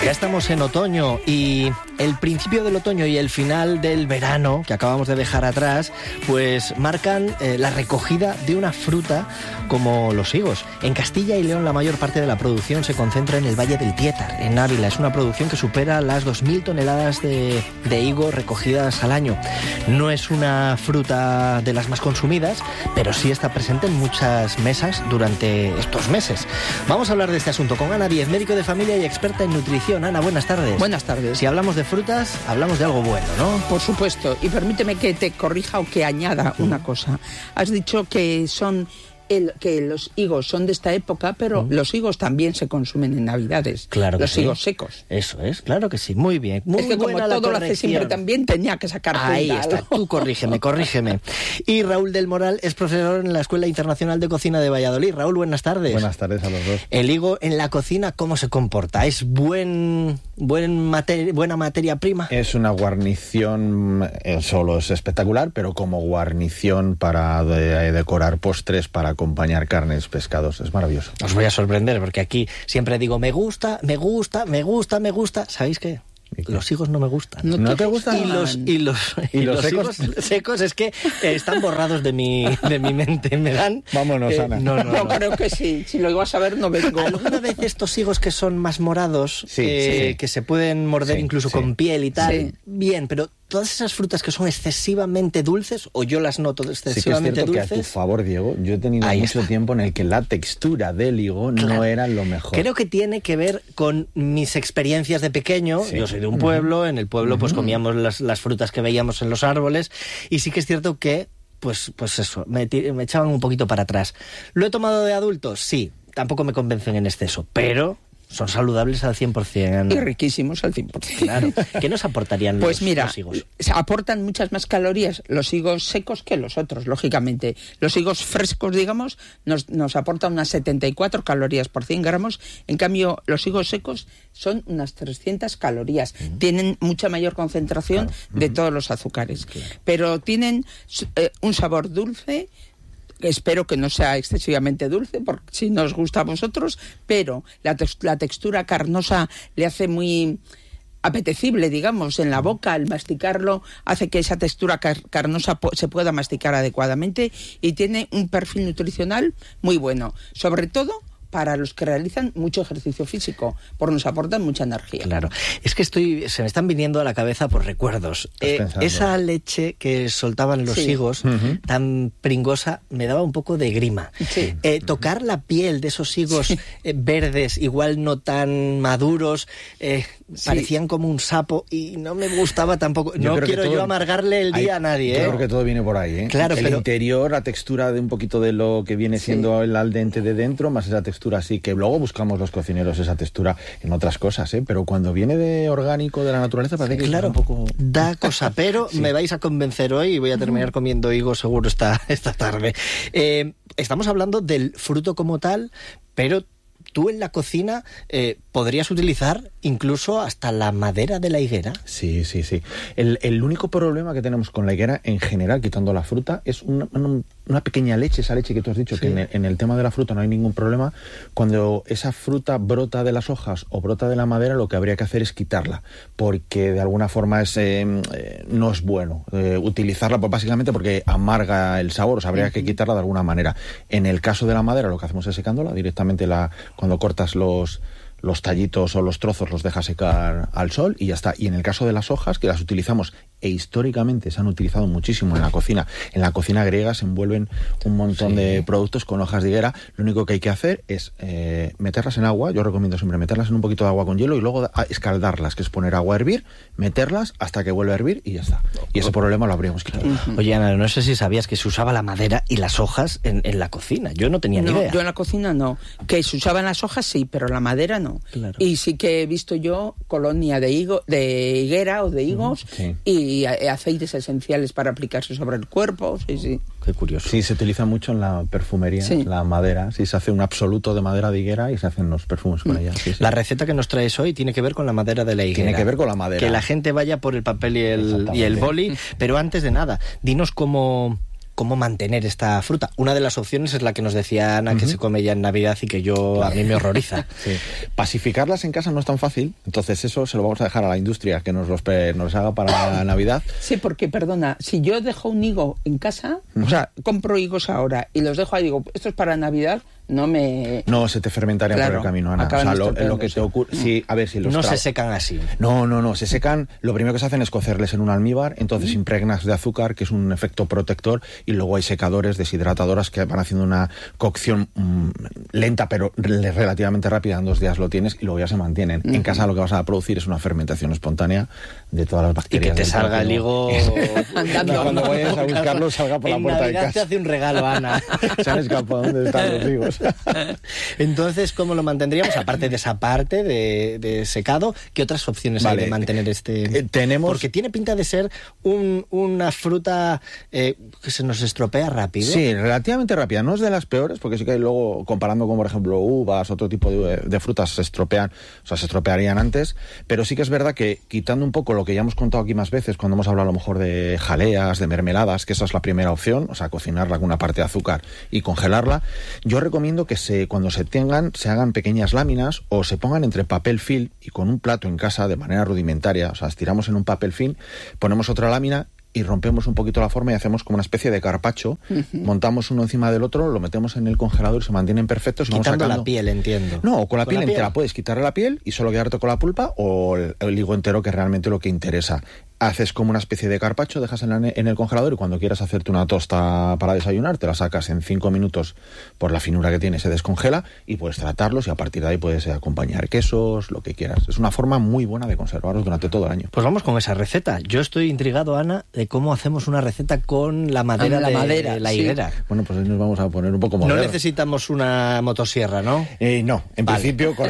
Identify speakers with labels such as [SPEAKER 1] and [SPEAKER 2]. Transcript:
[SPEAKER 1] Ya estamos en otoño y el principio del otoño y el final del verano que acabamos de dejar atrás, pues marcan la recogida de una fruta como los higos. En Castilla y León la mayor parte de la producción se concentra en el Valle del Tiétar, en Ávila. Es una producción que supera las 2.000 toneladas de higo recogidas al año. No es una fruta de las más consumidas, pero sí está presente en muchas mesas durante estos meses. Vamos a hablar de este asunto con Ana Díez, médico de familia y experta en nutrición. Ana, buenas tardes.
[SPEAKER 2] Buenas tardes.
[SPEAKER 1] Si hablamos de frutas, hablamos de algo bueno, ¿no?
[SPEAKER 2] Por supuesto. Y permíteme que te corrija o que añada una cosa. Has dicho que que los higos son de esta época, pero los higos también se consumen en Navidades.
[SPEAKER 1] Claro que
[SPEAKER 2] los
[SPEAKER 1] sí.
[SPEAKER 2] higos secos.
[SPEAKER 1] Eso es, claro que sí. Muy bien. Muy
[SPEAKER 2] es que como
[SPEAKER 1] buena
[SPEAKER 2] todo
[SPEAKER 1] la
[SPEAKER 2] lo hace siempre también, tenía que sacar
[SPEAKER 1] Ahí
[SPEAKER 2] punta,
[SPEAKER 1] está.
[SPEAKER 2] ¿no?
[SPEAKER 1] Tú corrígeme. Y Raúl del Moral es profesor en la Escuela Internacional de Cocina de Valladolid. Raúl, buenas tardes.
[SPEAKER 3] Buenas tardes a los dos.
[SPEAKER 1] El higo en la cocina, ¿cómo se comporta? ¿Es buena materia prima?
[SPEAKER 3] Es una guarnición, solo es espectacular, pero como guarnición para decorar postres, para acompañar carnes, pescados, es maravilloso.
[SPEAKER 1] Os voy a sorprender porque aquí siempre digo me gusta. ¿Sabéis qué? Los higos no me gustan.
[SPEAKER 3] ¿No te gustan?
[SPEAKER 1] Y los
[SPEAKER 3] secos?
[SPEAKER 1] Secos es que están borrados de mi mente. Me dan...
[SPEAKER 3] Vámonos, Ana.
[SPEAKER 2] No, creo que sí. Si lo ibas a ver, no vengo.
[SPEAKER 1] ¿Alguna vez estos higos que son más morados,
[SPEAKER 3] sí.
[SPEAKER 1] que se pueden morder incluso con piel y tal?
[SPEAKER 2] Sí.
[SPEAKER 1] Bien, pero todas esas frutas que son excesivamente dulces, o yo las noto excesivamente
[SPEAKER 3] dulces...
[SPEAKER 1] dulces...
[SPEAKER 3] Que a tu favor, Diego, yo he tenido mucho tiempo en el que la textura del higo no era lo mejor.
[SPEAKER 1] Creo que tiene que ver con mis experiencias de pequeño. Sí. Yo soy de un pueblo, en el pueblo pues comíamos las frutas que veíamos en los árboles, y sí que es cierto que pues eso, me echaban un poquito para atrás. ¿Lo he tomado de adultos? Sí, tampoco me convencen en exceso, pero... son saludables al 100%. Ana.
[SPEAKER 2] Y riquísimos al 100%.
[SPEAKER 1] Claro. ¿Qué nos aportarían
[SPEAKER 2] pues mira,
[SPEAKER 1] los higos?
[SPEAKER 2] Aportan muchas más calorías los higos secos que los otros, lógicamente. Los higos frescos, digamos, nos aportan unas 74 calorías por 100 gramos. En cambio, los higos secos son unas 300 calorías. Tienen mucha mayor concentración de todos los azúcares. Claro. Pero tienen un sabor dulce. Espero que no sea excesivamente dulce, porque si nos gusta a vosotros, pero la textura carnosa le hace muy apetecible, digamos, en la boca. El masticarlo hace que esa textura carnosa se pueda masticar adecuadamente, y tiene un perfil nutricional muy bueno, sobre todo para los que realizan mucho ejercicio físico, porque nos aportan mucha energía.
[SPEAKER 1] Claro. Es que se me están viniendo a la cabeza por recuerdos. Esa leche que soltaban los higos, tan pringosa, me daba un poco de grima.
[SPEAKER 2] Sí.
[SPEAKER 1] Tocar la piel de esos higos verdes, igual no tan maduros, parecían como un sapo, y no me gustaba tampoco. No quiero yo amargarle el día a nadie.
[SPEAKER 3] Yo creo que todo viene por ahí, ¿eh?
[SPEAKER 1] Claro,
[SPEAKER 3] el interior, la textura de un poquito de lo que viene siendo el al dente de dentro, más esa textura así, que luego buscamos los cocineros esa textura en otras cosas, pero cuando viene de orgánico, de la naturaleza, parece que
[SPEAKER 1] claro,
[SPEAKER 3] es un poco...
[SPEAKER 1] da cosa, pero me vais a convencer hoy y voy a terminar comiendo higos seguro esta tarde. Estamos hablando del fruto como tal, pero tú en la cocina podrías utilizar incluso hasta la madera de la higuera.
[SPEAKER 3] Sí. El único problema que tenemos con la higuera en general, quitando la fruta, es una pequeña leche, esa leche que tú has dicho, que en el tema de la fruta no hay ningún problema. Cuando esa fruta brota de las hojas o brota de la madera, lo que habría que hacer es quitarla, porque de alguna forma no es bueno utilizarla, pues básicamente porque amarga el sabor, o sea, habría que quitarla de alguna manera. En el caso de la madera, lo que hacemos es secándola directamente, cuando cortas los tallitos o los trozos los dejas secar al sol y ya está. Y en el caso de las hojas, que las utilizamos e históricamente se han utilizado muchísimo en la cocina griega se envuelven un montón de productos con hojas de higuera. Lo único que hay que hacer es meterlas en agua. Yo recomiendo siempre meterlas en un poquito de agua con hielo y luego escaldarlas, que es poner agua a hervir, meterlas hasta que vuelva a hervir y ya está. Y ese problema lo habríamos quitado.
[SPEAKER 1] Oye, Ana, no sé si sabías que se usaba la madera y las hojas en la cocina. Yo no tenía ni idea.
[SPEAKER 2] Yo en la cocina no. Que se usaban las hojas sí, pero la madera no.
[SPEAKER 1] Claro.
[SPEAKER 2] Y sí que he visto yo colonia de higuera o de higos y aceites esenciales para aplicarse sobre el cuerpo. Sí.
[SPEAKER 1] Qué curioso.
[SPEAKER 3] Sí, se utiliza mucho en la perfumería, la madera. Sí, se hace un absoluto de madera de higuera y se hacen los perfumes con ella. Sí.
[SPEAKER 1] La receta que nos traes hoy tiene que ver con la madera de la higuera.
[SPEAKER 3] Tiene que ver con la madera.
[SPEAKER 1] Que la gente vaya por el papel y el boli. Pero antes de nada, dinos cómo cómo mantener esta fruta. Una de las opciones es la que nos decía Ana, que se come ya en Navidad y que a mí me horroriza.
[SPEAKER 3] Sí. Pacificarlas en casa no es tan fácil, entonces eso se lo vamos a dejar a la industria que nos haga para Navidad.
[SPEAKER 2] Sí, porque, perdona, si yo dejo un higo en casa, o sea, compro higos ahora y los dejo ahí, digo, esto es para Navidad, no
[SPEAKER 3] se te fermentarían por el camino, Ana. O sea, lo que te ocurre... Sí, a ver, si los
[SPEAKER 1] se secan así.
[SPEAKER 3] No, se secan. Lo primero que se hacen es cocerles en un almíbar, entonces impregnas de azúcar, que es un efecto protector, y luego hay secadores, deshidratadoras, que van haciendo una cocción lenta, pero relativamente rápida. En 2 días lo tienes y luego ya se mantienen. En casa lo que vas a producir es una fermentación espontánea de todas las bacterias.
[SPEAKER 1] Y que te salga el higo
[SPEAKER 2] andando.
[SPEAKER 3] Cuando vayas a buscarlo, salga por la puerta de casa.
[SPEAKER 1] Te hace un regalo, Ana.
[SPEAKER 3] Se han escapado. ¿Dónde están los higos?
[SPEAKER 1] Entonces, ¿cómo lo mantendríamos? Aparte de esa parte de secado, ¿qué otras opciones hay de mantener
[SPEAKER 3] tenemos...
[SPEAKER 1] Porque tiene pinta de ser una fruta que se nos estropea rápido.
[SPEAKER 3] Sí, relativamente rápida. No es de las peores, porque sí que luego, comparando con, por ejemplo, uvas, otro tipo de frutas, se estropearían antes. Pero sí que es verdad que, quitando un poco lo que ya hemos contado aquí más veces, cuando hemos hablado a lo mejor de jaleas, de mermeladas, que esa es la primera opción, o sea, cocinarla con una parte de azúcar y congelarla, yo recomiendo que cuando se hagan pequeñas láminas o se pongan entre papel film y con un plato en casa de manera rudimentaria, o sea, estiramos en un papel film, ponemos otra lámina y rompemos un poquito la forma y hacemos como una especie de carpaccio, montamos uno encima del otro, lo metemos en el congelador y se mantienen perfectos.
[SPEAKER 1] Quitando la piel, entiendo.
[SPEAKER 3] No, con la piel entera. Puedes quitarle la piel y solo quedarte con la pulpa, o el higo entero, que es realmente lo que interesa. Haces como una especie de carpaccio, dejas en el congelador, y cuando quieras hacerte una tosta para desayunar, te la sacas en 5 minutos, por la finura que tiene, se descongela y puedes tratarlos, y a partir de ahí puedes acompañar quesos, lo que quieras. Es una forma muy buena de conservarlos durante todo el año.
[SPEAKER 1] Pues vamos con esa receta. Yo estoy intrigado, Ana, de cómo hacemos una receta con la madera de la higuera.
[SPEAKER 3] Bueno, pues ahí nos vamos a poner un poco modernos.
[SPEAKER 1] No necesitamos una motosierra, ¿no?
[SPEAKER 3] No, en principio...